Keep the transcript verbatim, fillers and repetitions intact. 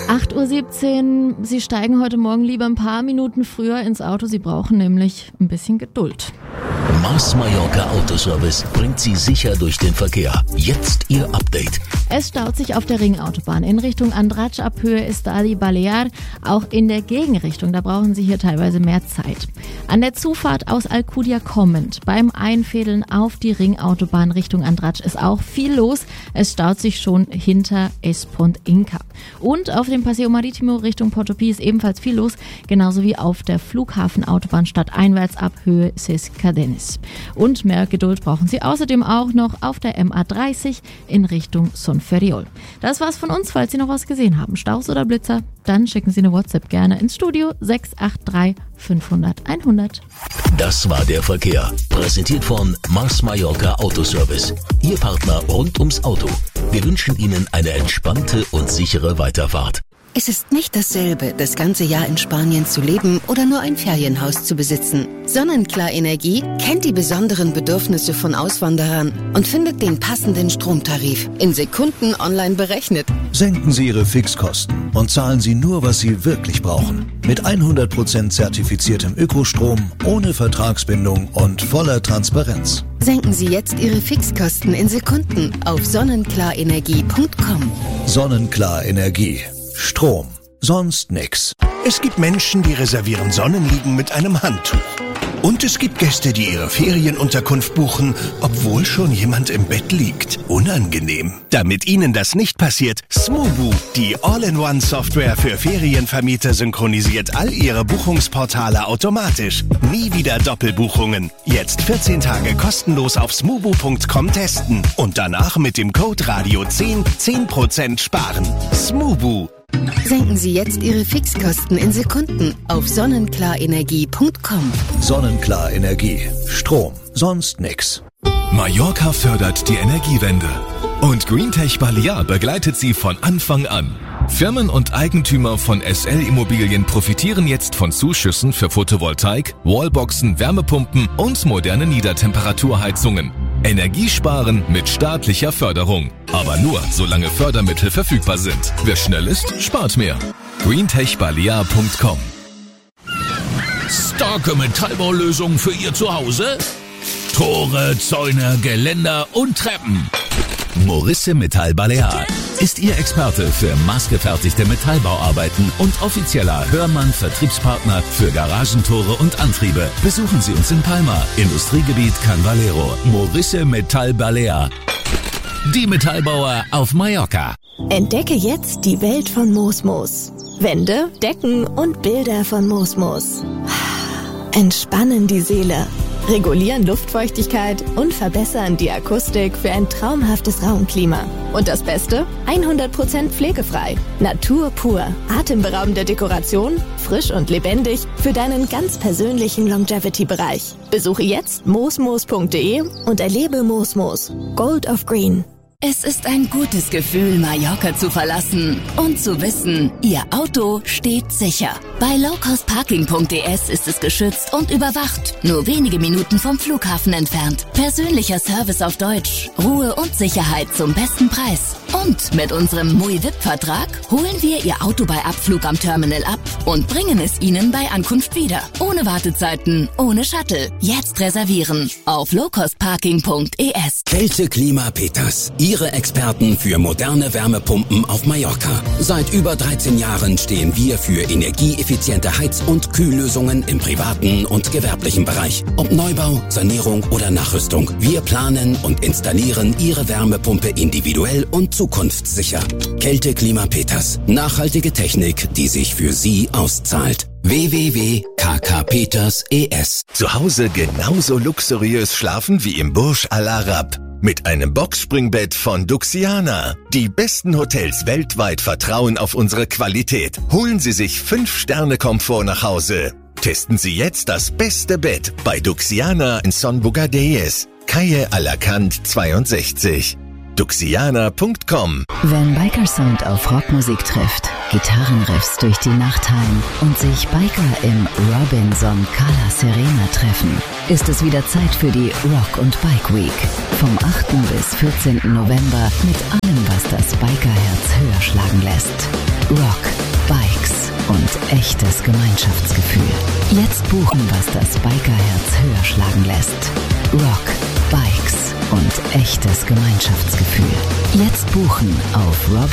acht Uhr siebzehn. Sie steigen heute Morgen lieber ein paar Minuten früher ins Auto. Sie brauchen nämlich ein bisschen Geduld. Mars Mallorca Autoservice bringt Sie sicher durch den Verkehr. Jetzt Ihr Update. Es staut sich auf der Ringautobahn. In Richtung Andratx ab Höhe Estadi Balear. Auch in der Gegenrichtung, da brauchen Sie hier teilweise mehr Zeit. An der Zufahrt aus Alcudia kommend, beim Einfädeln auf die Ringautobahn Richtung Andratx ist auch viel los. Es staut sich schon hinter Espont Inca. Und auf dem Paseo Marítimo Richtung Portopí ist ebenfalls viel los, genauso wie auf der Flughafenautobahn stadteinwärts ab Höhe Ses Cadenes. Und mehr Geduld brauchen Sie außerdem auch noch auf der M A dreißig in Richtung Son Ferriol. Das war's von uns. Falls Sie noch was gesehen haben, Staus oder Blitzer, dann schicken Sie eine WhatsApp gerne ins Studio sechs acht drei fünfhundert einhundert. Das war der Verkehr. Präsentiert von Mars Mallorca Autoservice. Ihr Partner rund ums Auto. Wir wünschen Ihnen eine entspannte und sichere Weiterfahrt. Es ist nicht dasselbe, das ganze Jahr in Spanien zu leben oder nur ein Ferienhaus zu besitzen. Sonnenklar Energie kennt die besonderen Bedürfnisse von Auswanderern und findet den passenden Stromtarif in Sekunden online berechnet. Senken Sie Ihre Fixkosten und zahlen Sie nur, was Sie wirklich brauchen. Mit hundert Prozent zertifiziertem Ökostrom, ohne Vertragsbindung und voller Transparenz. Senken Sie jetzt Ihre Fixkosten in Sekunden auf sonnenklar-energie punkt com. Sonnenklar Energie. Strom. Sonst nix. Es gibt Menschen, die reservieren Sonnenliegen mit einem Handtuch. Und es gibt Gäste, die ihre Ferienunterkunft buchen, obwohl schon jemand im Bett liegt. Unangenehm. Damit Ihnen das nicht passiert, Smoobu, die All-in-One-Software für Ferienvermieter, synchronisiert all Ihre Buchungsportale automatisch. Nie wieder Doppelbuchungen. Jetzt vierzehn Tage kostenlos auf smoobu punkt com testen und danach mit dem Code Radio zehn zehn Prozent sparen. Smoobu. Senken Sie jetzt Ihre Fixkosten in Sekunden auf sonnenklar-energie punkt com. Sonnenklar Energie. Strom. Sonst nix. Mallorca fördert die Energiewende. Und Greentech Balear begleitet sie von Anfang an. Firmen und Eigentümer von S L Immobilien profitieren jetzt von Zuschüssen für Photovoltaik, Wallboxen, Wärmepumpen und moderne Niedertemperaturheizungen. Energiesparen mit staatlicher Förderung. Aber nur, solange Fördermittel verfügbar sind. Wer schnell ist, spart mehr. greentech balear punkt com. Starke Metallbaulösung für Ihr Zuhause? Tore, Zäune, Geländer und Treppen. Morisse Metall Balear ist Ihr Experte für maßgefertigte Metallbauarbeiten und offizieller Hörmann-Vertriebspartner für Garagentore und Antriebe. Besuchen Sie uns in Palma, Industriegebiet Can Valero. Morisse Metall Balear. Die Metallbauer auf Mallorca. Entdecke jetzt die Welt von Mosmos. Wände, Decken und Bilder von Mosmos. Entspannen die Seele, regulieren Luftfeuchtigkeit und verbessern die Akustik für ein traumhaftes Raumklima. Und das Beste? hundert Prozent pflegefrei. Natur pur. Atemberaubende Dekoration, frisch und lebendig für deinen ganz persönlichen Longevity-Bereich. Besuche jetzt mosmos punkt de und erlebe Mosmos. Gold of Green. Es ist ein gutes Gefühl, Mallorca zu verlassen und zu wissen, Ihr Auto steht sicher. Bei low cost parking punkt de ist es geschützt und überwacht. Nur wenige Minuten vom Flughafen entfernt. Persönlicher Service auf Deutsch. Ruhe und Sicherheit zum besten Preis. Und mit unserem M U I V I P-Vertrag holen wir Ihr Auto bei Abflug am Terminal ab und bringen es Ihnen bei Ankunft wieder. Ohne Wartezeiten, ohne Shuttle. Jetzt reservieren auf low cost parking punkt de. Kälte Klima Peters. Ihre Experten für moderne Wärmepumpen auf Mallorca. Seit über dreizehn Jahren stehen wir für energieeffiziente Heiz- und Kühllösungen im privaten und gewerblichen Bereich. Ob Neubau, Sanierung oder Nachrüstung. Wir planen und installieren Ihre Wärmepumpe individuell und zukunftssicher. Kälte Klima Peters. Nachhaltige Technik, die sich für Sie auszahlt. w w w punkt k k peters punkt e s. Zu Hause genauso luxuriös schlafen wie im Burj Al Arab. Mit einem Boxspringbett von Duxiana. Die besten Hotels weltweit vertrauen auf unsere Qualität. Holen Sie sich fünf Sterne Komfort nach Hause. Testen Sie jetzt das beste Bett bei Duxiana in Son Bugadeyes, Calle Alacant zweiundsechzig. duxiana punkt com. Wenn Bikersound auf Rockmusik trifft, Gitarrenriffs durch die Nacht hallen und sich Biker im Robinson Cala Serena treffen, ist es wieder Zeit für die Rock und Bike Week. Vom achten bis vierzehnten November mit allem, was das Bikerherz höher schlagen lässt. Rock und echtes Gemeinschaftsgefühl. Jetzt buchen, was das Bikerherz höher schlagen lässt. Rock, Bikes und echtes Gemeinschaftsgefühl. Jetzt buchen auf Robin